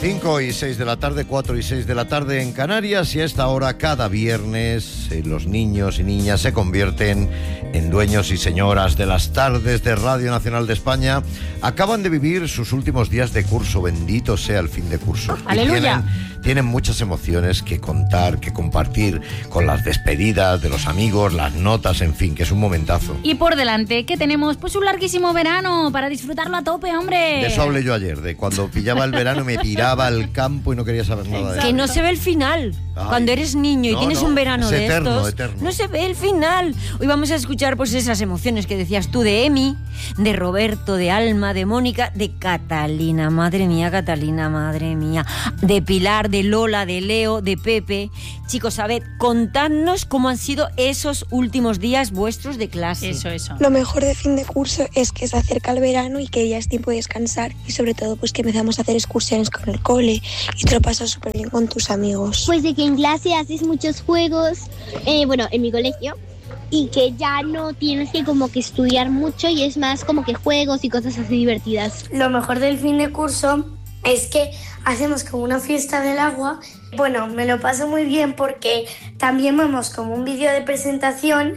5 y 6 de la tarde, 4 y 6 de la tarde en Canarias, y a esta hora cada viernes los niños y niñas se convierten en dueños y señoras de las tardes de Radio Nacional de España. Acaban de vivir sus últimos días de curso, bendito sea el fin de curso. ¡Aleluya! Tienen muchas emociones que contar, que compartir, con las despedidas de los amigos, las notas, en fin, que es un momentazo. Y por delante, que tenemos pues un larguísimo verano para disfrutarlo a tope, hombre. De eso hablé yo ayer, de cuando pillaba el verano me piraba al campo y no quería saber nada de Que él. no se ve el final. Ay, cuando eres niño y tienes un verano de eterno, estos, no se ve el final. Hoy vamos a escuchar pues esas emociones que decías tú de Emi, de Roberto, de Alma, de Mónica, de Catalina, madre mía, Catalina, madre mía, de Pilar, de Lola, de Leo, de Pepe. Chicos, a ver, contadnos cómo han sido esos últimos días vuestros de clase. Eso. Lo mejor de fin de curso es que se acerca el verano y que ya es tiempo de descansar, y sobre todo pues que empezamos a hacer excursiones con el cole y te lo pasas súper bien con tus amigos. Pues de que en clase haces muchos juegos, en mi colegio, y que ya no tienes que como que estudiar mucho y es más como que juegos y cosas así divertidas. Lo mejor del fin de curso es que hacemos como una fiesta del agua. Bueno, me lo paso muy bien porque también vemos como un vídeo de presentación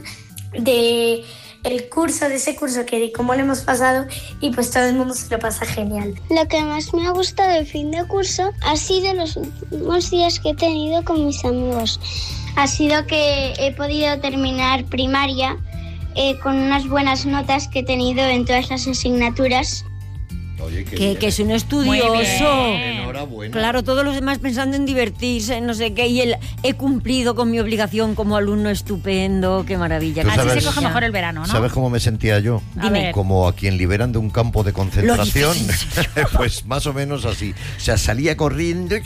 de el curso, de ese curso, que de cómo lo hemos pasado, y pues todo el mundo se lo pasa genial. Lo que más me ha gustado del fin de curso ha sido los últimos días que he tenido con mis amigos. Ha sido que he podido terminar primaria con unas buenas notas que he tenido en todas las asignaturas. Oye, que es un estudioso. Enhorabuena. Claro, todos los demás pensando en divertirse, no sé qué, y él, he cumplido con mi obligación como alumno estupendo, qué maravilla. Así se coge mejor el verano, ¿no? ¿Sabes cómo me sentía yo? Dime. Como a quien liberan de un campo de concentración. Pues más o menos así. O sea, salía corriendo,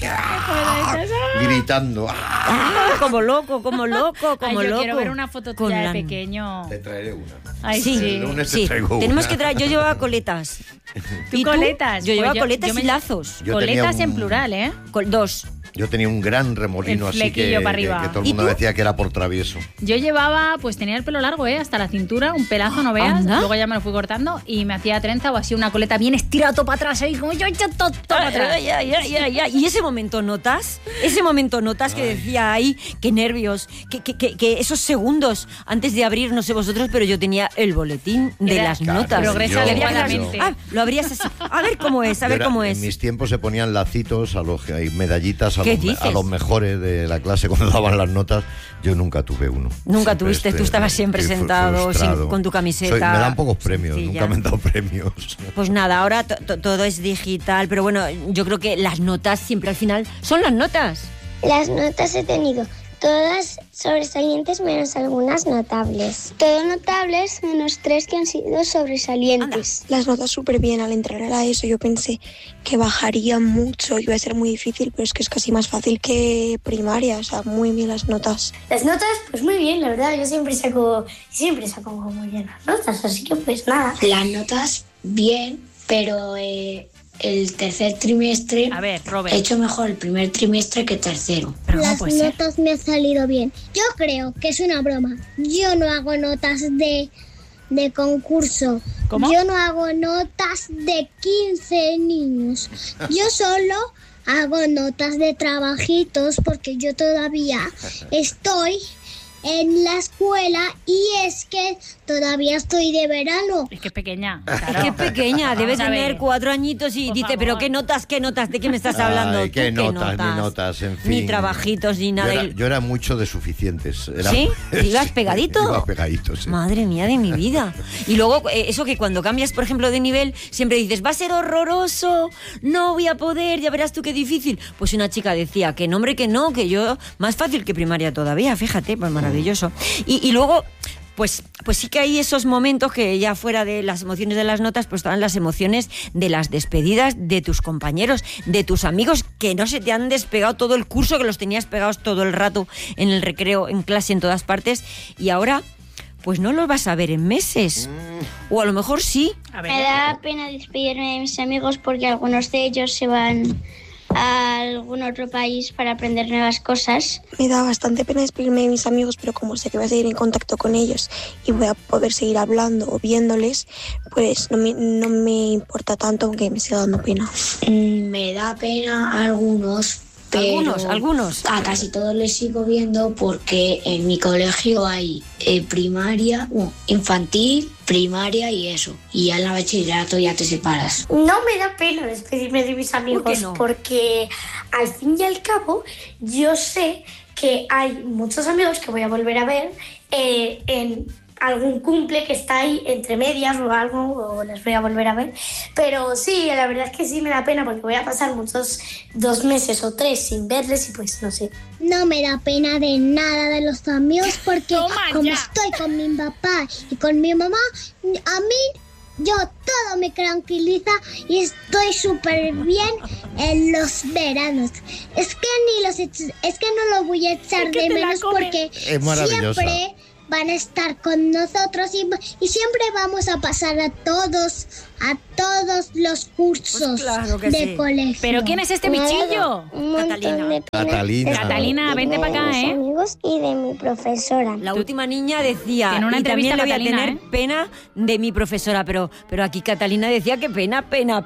gritando. Como loco. Ay, yo loco. quiero ver una foto tuya de pequeño. Te traeré una. Ay, Sí, El lunes te sí. traigo Tenemos una. que traer. Yo llevaba coletas. ¿Tú coletas? Yo llevaba Pues coletas y lazos. Yo coletas tenía en plural, ¿eh? Dos. Yo tenía un gran remolino, El así que flequillo para arriba. que todo el ¿Y mundo tú? decía que era por travieso. Yo llevaba, pues tenía el pelo largo, hasta la cintura, un pelazo, no veas. ¿Anda? Luego ya me lo fui cortando y me hacía trenza o así una coleta bien estirada, todo para atrás, ahí como yo he hecho todo para atrás. Y ese momento notas que decía ahí, qué nervios, que esos segundos antes de abrir, no sé vosotros, pero yo tenía el boletín de Era- las notas. Progresa yo- adecuadamente. Lo abrías así. A ver cómo es, En mis tiempos se ponían lacitos a los y medallitas a ¿Qué los, dices? a los mejores de la clase cuando daban las notas. Yo nunca tuve uno. Nunca Siempre tuviste, tú estabas siempre estoy sentado frustrado. con tu camiseta. Me dan pocos premios, sencilla. nunca me han dado premios. Pues nada, ahora todo es digital, pero bueno, yo creo que las notas siempre al final son las notas. Las notas he tenido todas sobresalientes menos algunas notables. Todo notables menos 3 que han sido sobresalientes. Las notas súper bien. Al entrar a la ESO yo pensé que bajaría mucho, iba a ser muy difícil, pero es que es casi más fácil que primaria, o sea, muy bien las notas. Las notas, pues muy bien, la verdad. Yo siempre saco muy bien las notas, así que pues nada. Las notas bien, pero el tercer trimestre A ver, Robert. he hecho mejor el primer trimestre que tercero. Pero ¿cómo puede ser? notas me han salido bien. Yo creo que es una broma. Yo no hago notas de concurso. ¿Cómo? Yo no hago notas de 15 niños. Yo solo hago notas de trabajitos porque yo todavía estoy en la escuela y es que todavía estoy de verano. Es que es pequeña. Es Claro. que es pequeña, debe Vamos a ver. tener 4 añitos y Por dice, favor. pero ¿qué notas? ¿De qué me estás hablando? Ay, ¿Tú qué notas, ni notas, en fin. Ni trabajitos, ni nada. Yo era mucho de suficientes. ¿Sí? ¿Ibas pegadito? Iba pegadito, sí. Madre mía de mi vida. Y luego, eso que cuando cambias, por ejemplo, de nivel, siempre dices, va a ser horroroso, no voy a poder, ya verás tú qué difícil. Pues una chica decía que no, hombre, que no, que yo, más fácil que primaria todavía, fíjate, pues maravilloso. Y luego, pues sí que hay esos momentos que ya fuera de las emociones de las notas, pues estaban las emociones de las despedidas de tus compañeros, de tus amigos que no se te han despegado todo el curso, que los tenías pegados todo el rato en el recreo, en clase, en todas partes, y ahora pues no los vas a ver en meses. O a lo mejor sí. A ver, Me da pena despedirme de mis amigos porque algunos de ellos se van a algún otro país para aprender nuevas cosas. Me da bastante pena despedirme de mis amigos, pero como sé que voy a seguir en contacto con ellos y voy a poder seguir hablando o viéndoles, pues no me importa tanto, aunque me siga dando pena. Me da pena algunos, pero algunos. a casi todos les sigo viendo porque en mi colegio hay primaria, infantil, primaria y eso. Y ya en la bachillerato ya te separas. No me da pena despedirme de mis amigos. ¿Por qué no? Porque al fin y al cabo yo sé que hay muchos amigos que voy a volver a ver en algún cumple que está ahí entre medias o algo, o les voy a volver a ver. Pero sí, la verdad es que sí me da pena porque voy a pasar muchos 2 meses o 3 sin verles y pues no sé. No me da pena de nada de los amigos porque como estoy con mi papá y con mi mamá, a mí yo todo me tranquiliza y estoy súper bien en los veranos. Es que no lo voy a echar de menos porque es maravillosa. Siempre van a estar con nosotros y siempre vamos a pasar a todos los cursos Pues claro que de sí. colegio. ¿Pero quién es este bichillo? Catalina. Vente para acá, de mis amigos y de mi profesora. La última niña decía, Tiene una y también entrevista le voy a Catalina, tener pena de mi profesora, pero aquí Catalina decía que pena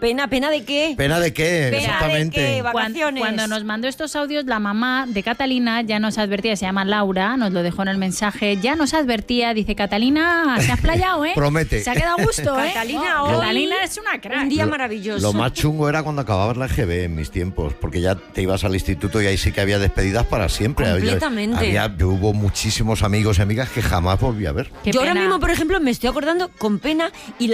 de qué. ¿Pena de qué? Pena Exactamente. de qué, vacaciones. Cuando nos mandó estos audios, la mamá de Catalina ya nos advertía, se llama Laura, nos lo dejó en el mensaje, ya nos advertía, dice, Catalina, te has playado, ¿eh? Promete. Se ha quedado a gusto, ¿eh? Catalina hoy- Catalina es una crack. Un día maravilloso. Lo más chungo era cuando acababas la EGB en mis tiempos, porque ya te ibas al instituto y ahí sí que había despedidas para siempre. Completamente. Yo hubo muchísimos amigos y amigas que jamás volví a ver. Qué Yo ahora pena. mismo, por ejemplo, me estoy acordando con pena y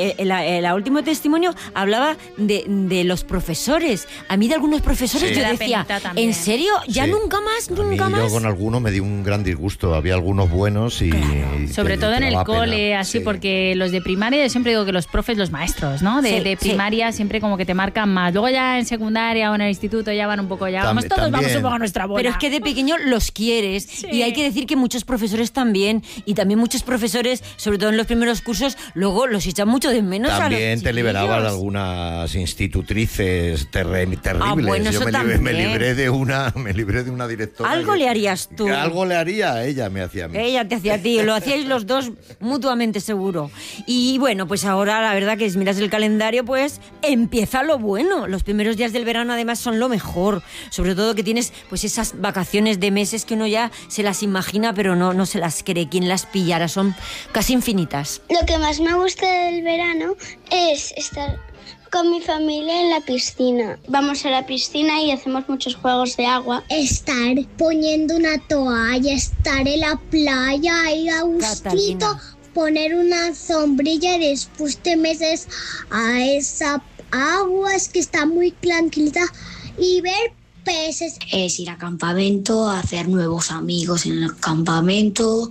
la último testimonio hablaba de los profesores. A mí de algunos profesores Sí. yo Me da decía, penita también. ¿en serio? ¿Ya Sí. nunca más? A mí, ¿Nunca más? yo con alguno me di un gran disgusto. Había algunos buenos y... Sobre todo en el cole, así, Sí. porque los de primaria, yo siempre digo que los profes, los maestros, ¿no? De Sí, primaria siempre como que te marcan más. Luego ya en secundaria o en el instituto ya van un poco, ya vamos todos, vamos un poco a nuestra bola. Pero es que de pequeño los quieres Sí. y hay que decir que muchos profesores también y también muchos profesores, sobre todo en los primeros cursos, luego los echan mucho de menos a los También te liberabas de chiquillos. algunas institutrices terribles. bueno, Yo eso me también. libré de una directora. Algo que- le harías tú. que algo le haría, ella me hacía a mí. Ella te hacía a ti, lo hacíais los dos mutuamente seguro. Y bueno, pues ahora la verdad que si miras el calendario, pues empieza lo bueno. Los primeros días del verano además son lo mejor. Sobre todo que tienes pues esas vacaciones de meses que uno ya se las imagina, pero no se las cree. Quien las pillara, son casi infinitas. Lo que más me gusta del verano es estar con mi familia en la piscina. Vamos a la piscina y hacemos muchos juegos de agua. Estar poniendo una toalla, estar en la playa, ir a gustito, Catalina. poner una sombrilla y después te metes a esa agua, es que está muy tranquilita, y ver peces. Es ir a campamento, hacer nuevos amigos en el campamento,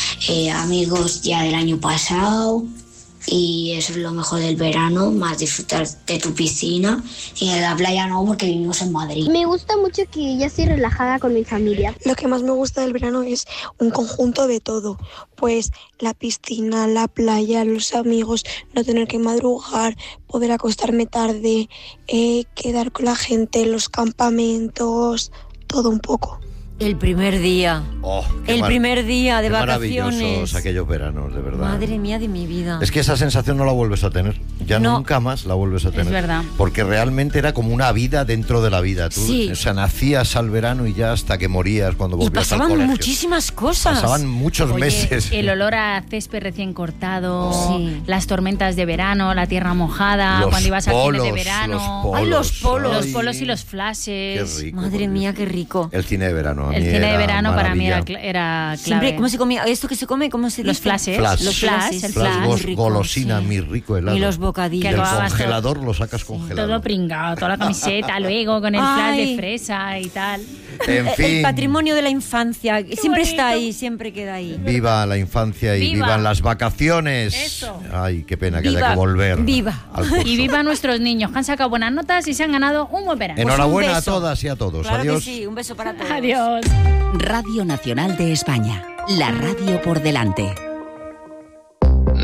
amigos ya del año pasado. Y eso es lo mejor del verano, más disfrutar de tu piscina. Y en la playa no, porque vivimos en Madrid. Me gusta mucho que ya estoy relajada con mi familia. Lo que más me gusta del verano es un conjunto de todo, pues la piscina, la playa, los amigos, no tener que madrugar, poder acostarme tarde, quedar con la gente, los campamentos, todo un poco. El primer día. Oh, El primer día de qué vacaciones. maravillosos aquellos veranos, de verdad. Madre mía de mi vida. Es que esa sensación no la vuelves a tener. Ya No. nunca más la vuelves a tener. verdad. Porque realmente era como una vida dentro de la vida. Tú, Sí. o sea, nacías al verano y ya hasta que morías cuando Y volvías al pasaban colegio. muchísimas cosas. Pasaban muchos Oye, meses. el olor a césped recién cortado, Sí. las tormentas de verano, la tierra mojada, Los cuando ibas a fines de polos, verano. los polos. Ay, los polos. Los Ay, polos y los qué flashes. rico, Madre por Dios. mía, qué rico. El cine de verano. a El mí cine de era verano para mí era, maravilla. era clave. Siempre, ¿cómo se comía? ¿Esto que se come? ¿Cómo se dice? Los flashes. Flash. Los flash, el Flash, flash. muy rico, golosina, sí. muy rico helado. Y los bocadillos. Del Que acababas congelador lo sacas congelado. Todo pringado, toda la camiseta, luego con el flash Ay. de fresa y tal. En fin. El patrimonio de la infancia. Siempre bonito. está ahí, siempre queda ahí. Viva la infancia y Viva. vivan las vacaciones. Eso. Ay, qué pena que Viva, haya que volver. viva. al curso. Y viva nuestros niños que han sacado buenas notas y se han ganado un buen verano. Enhorabuena a beso. todas y a todos. Claro Adiós. que sí, un beso para todos. Adiós. Radio Nacional de España. La radio por delante.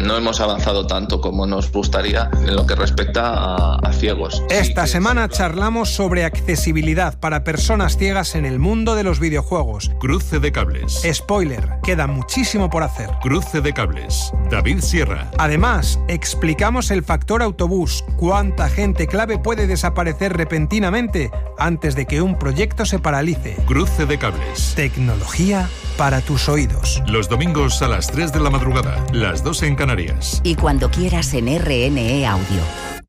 no hemos avanzado tanto como nos gustaría en lo que respecta a ciegos. Esta semana charlamos sobre accesibilidad para personas ciegas en el mundo de los videojuegos. Cruce de cables. Spoiler, queda muchísimo por hacer. Cruce de cables. David Sierra. Además, explicamos el factor autobús. ¿Cuánta gente clave puede desaparecer repentinamente antes de que un proyecto se paralice? Cruce de cables. Tecnología para tus oídos. Los domingos a las 3 de la madrugada, las 2 en Canarias. Y cuando quieras en RNE Audio.